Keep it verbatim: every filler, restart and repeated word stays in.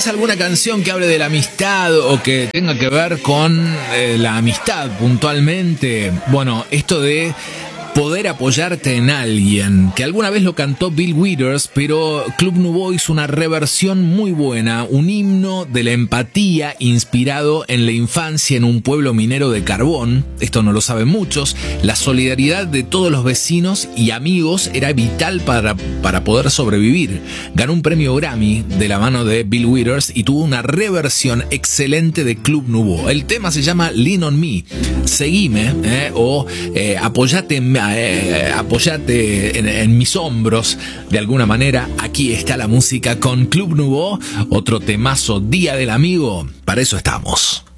¿Tenés alguna canción que hable de la amistad o que tenga que ver con eh, la amistad puntualmente? Bueno, esto de poder apoyarte en alguien, que alguna vez lo cantó Bill Withers, pero Club Nouveau hizo una reversión muy buena, un himno de la empatía inspirado en la infancia en un pueblo minero de carbón. Esto no lo saben muchos. La solidaridad de todos los vecinos y amigos era vital para, para poder sobrevivir. Ganó un premio Grammy de la mano de Bill Withers y tuvo una reversión excelente de Club Nouveau. El tema se llama Lean on Me, seguime, eh, o eh, apoyate en Eh, apoyate en, en mis hombros de alguna manera. Aquí está la música con Club Nouveau, otro temazo, Día del Amigo. Para eso estamos.